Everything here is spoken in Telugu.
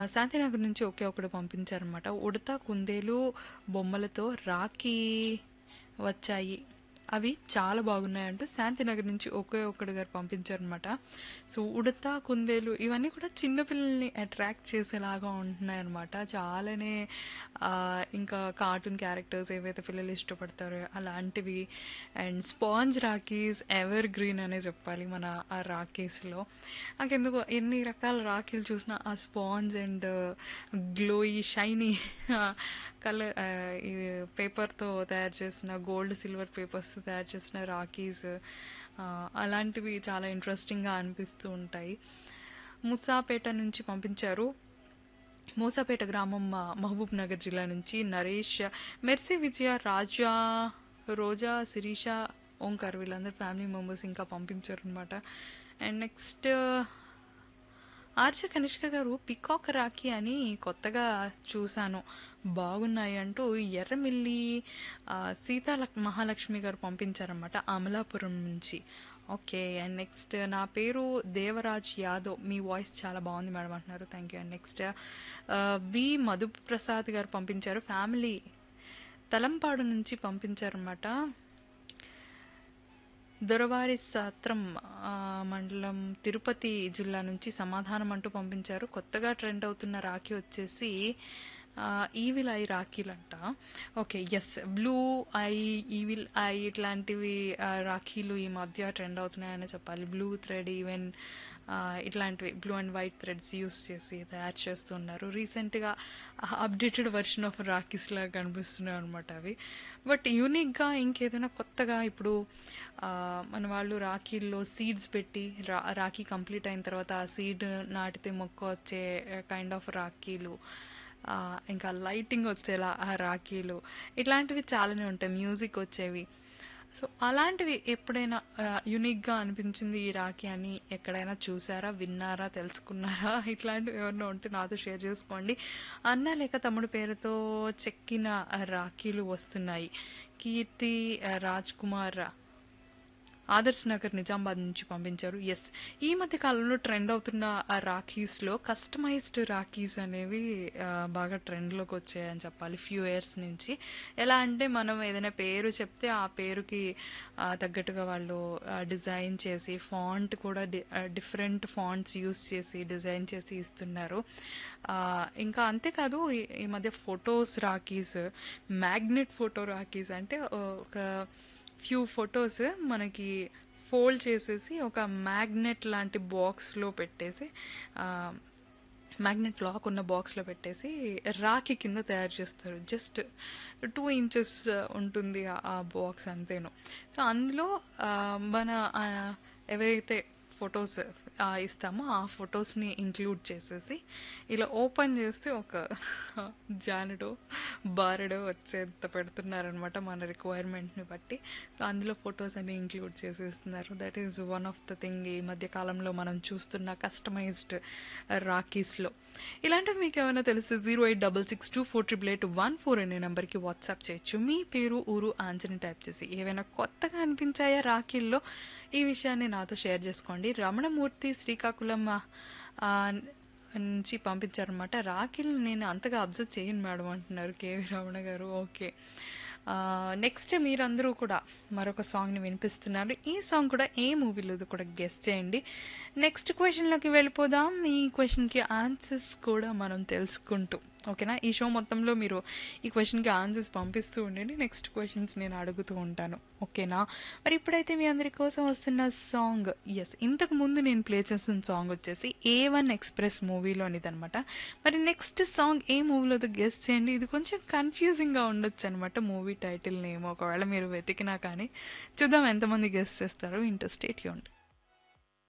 శాంతినగర్ నుంచి ఒకే ఒకడు పంపించారనమాట. ఉడత కుందేలు బొమ్మలతో రాఖీ వచ్చాయి. అవి చాలా బాగున్నాయంటూ శాంతినగర్ నుంచి ఒకే ఒక్కడు గారు పంపించారనమాట. సో ఉడత కుందేలు ఇవన్నీ కూడా చిన్నపిల్లల్ని అట్రాక్ట్ చేసేలాగా ఉంటున్నాయన్నమాట. చాలానే ఆ, ఇంకా కార్టూన్ క్యారెక్టర్స్ ఏవైతే పిల్లలు ఇష్టపడతారో అలాంటివి. And sponge rakhis ever green అనే చెప్పాలి మన ఆ రాఖీస్లో. నాకెందుకో ఎన్ని రకాల రాఖీలు చూసినా ఆ sponge and glowy shiny colour ఈ పేపర్తో తయారు చేసిన గోల్డ్ సిల్వర్ పేపర్స్తో తయారు చేసిన రాఖీస్ అలాంటివి చాలా ఇంట్రెస్టింగ్గా అనిపిస్తూ ఉంటాయి. ముసాపేట నుంచి పంపించారు. మూసాపేట గ్రామం మహబూబ్ నగర్ జిల్లా నుంచి నరేష్, మెర్సీ విజయ, రాజా, రోజా, శిరీష, ఓంకార్ వీళ్ళందరూ ఫ్యామిలీ మెంబర్స్ ఇంకా పంపించారు అనమాట. అండ్ నెక్స్ట్ ఆర్చ కనిష్క గారు పికాక్ రాఖీ అని కొత్తగా చూశాను, బాగున్నాయి అంటూ ఎర్రమిల్లి మహాలక్ష్మి గారు పంపించారన్నమాట అమలాపురం నుంచి. ఓకే. అండ్ నెక్స్ట్ నా పేరు దేవరాజ్ యాదవ్, మీ వాయిస్ చాలా బాగుంది మేడం అంటున్నారు. Thank you. And next B Madhu Prasad గారు పంపించారు, ఫ్యామిలీ తలంపాడు నుంచి పంపించారన్నమాట. దొరవారి సత్రం మండలం తిరుపతి జిల్లా నుంచి సమాధానం అంటూ పంపించారు. కొత్తగా ట్రెండ్ అవుతున్న రాఖీ వచ్చేసి evil eye రాఖీలంట. Okay, yes, blue I, evil eye ఇట్లాంటివి రాఖీలు ఈ మధ్య ట్రెండ్ అవుతున్నాయని చెప్పాలి. బ్లూ థ్రెడ్ ఈవెన్ ఇట్లాంటివి blue and white threads use చేసి తయారు చేస్తున్నారు. రీసెంట్గా అప్డేటెడ్ వర్షన్ ఆఫ్ రాఖీస్ లాగా కనిపిస్తున్నాయి అనమాట అవి. బట్ యూనిక్గా ఇంకేదైనా కొత్తగా ఇప్పుడు మన వాళ్ళు రాఖీల్లో సీడ్స్ పెట్టి రాఖీ కంప్లీట్ అయిన తర్వాత ఆ సీడ్ నాటితే మొక్క వచ్చే కైండ్ ఆఫ్ రాఖీలు, ఇంకా లైటింగ్ వచ్చేలా ఆ రాఖీలు, ఇట్లాంటివి చాలానే ఉంటాయి, మ్యూజిక్ వచ్చేవి. సో అలాంటివి ఎప్పుడైనా యునిక్గా అనిపించింది ఈ రాఖీ అని ఎక్కడైనా చూసారా, విన్నారా, తెలుసుకున్నారా? ఇట్లాంటివి ఎవరైనా ఉంటే నాతో షేర్ చేసుకోండి. అన్న లేక తమ్ముడు పేరుతో చెక్కిన రాఖీలు వస్తున్నాయి. కీర్తి రాజ్ కుమార్ ఆదర్శ్ నగర్ నిజామాబాద్ నుంచి పంపించారు. ఎస్, ఈ మధ్య కాలంలో ట్రెండ్ అవుతున్న ఆ రాఖీస్లో కస్టమైజ్డ్ రాఖీస్ అనేవి బాగా ట్రెండ్లోకి వచ్చాయని చెప్పాలి ఫ్యూ ఇయర్స్ నుంచి. ఎలా అంటే మనం ఏదైనా పేరు చెప్తే ఆ పేరుకి తగ్గట్టుగా వాళ్ళు డిజైన్ చేసి ఫాంట్ కూడా డిఫరెంట్ ఫాంట్స్ యూస్ చేసి డిజైన్ చేసి ఇస్తున్నారు. ఇంకా అంతేకాదు ఈ మధ్య photos rakhis, magnet photo rakhis అంటే ఒక ఫ్యూ ఫొటోస్ మనకి ఫోల్డ్ చేసేసి ఒక మ్యాగ్నెట్ లాంటి బాక్స్లో పెట్టేసి మ్యాగ్నెట్ లాక్ ఉన్న బాక్స్లో పెట్టేసి రాఖీ కింద తయారు చేస్తారు. జస్ట్ 2 ఇంచెస్ ఉంటుంది ఆ బాక్స్ అంతేను. సో అందులో మన ఏవైతే ఫొటోస్ ఇస్తామో ఆ ఫొటోస్ని ఇంక్లూడ్ చేసేసి ఇలా ఓపెన్ చేస్తే ఒక జానడో బారడో వచ్చేంత పెడుతున్నారనమాట మన రిక్వైర్మెంట్ని బట్టి. సో అందులో ఫొటోస్ అన్ని ఇంక్లూడ్ చేసేస్తున్నారు. That is one of the thing ఈ మధ్య కాలంలో మనం చూస్తున్న కస్టమైజ్డ్ రాఖీస్లో. ఇలాంటివి మీకు ఏమైనా తెలిస్తే 08662488814 అనే నెంబర్కి వాట్సాప్ చేయొచ్చు. మీ పేరు, ఊరు, ఆన్సర్ని టైప్ చేసి ఏవైనా కొత్తగా అనిపించాయా రాఖీల్లో ఈ విషయాన్ని నాతో షేర్ చేసుకోండి. రమణమూర్తి శ్రీకాకుళం నుంచి పంపించారనమాట. రాఖీలు నేను అంతగా అబ్జర్వ్ చేయను మేడం అంటున్నారు కేవి రమణ గారు. ఓకే. నెక్స్ట్ మీరందరూ కూడా మరొక సాంగ్ని వినిపిస్తున్నారు. ఈ సాంగ్ కూడా ఏ మూవీలో కూడా గెస్ట్ చేయండి. నెక్స్ట్ క్వశ్చన్లోకి వెళ్ళిపోదాం. ఈ క్వశ్చన్కి ఆన్సర్స్ కూడా మనం తెలుసుకుంటూ, ఓకేనా, ఈ షో మొత్తంలో మీరు ఈ క్వశ్చన్కి ఆన్సర్స్ పంపిస్తూ ఉండండి. నెక్స్ట్ క్వశ్చన్స్ నేను అడుగుతూ ఉంటాను, ఓకేనా. మరి ఇప్పుడైతే మీ అందరి కోసం వస్తున్న సాంగ్, ఎస్, ఇంతకు ముందు నేను ప్లే చేస్తున్న సాంగ్ వచ్చేసి A1 ఎక్స్ప్రెస్ మూవీలోనిదనమాట. మరి నెక్స్ట్ సాంగ్ ఏ మూవీలో గెస్ట్ చేయండి. ఇది కొంచెం కన్ఫ్యూజింగ్గా ఉండొచ్చు అనమాట మూవీ టైటిల్ నేమ్. ఒకవేళ మీరు వెతికినా కానీ చూద్దాం ఎంతమంది గెస్ట్ చేస్తారో. Into stay tuned.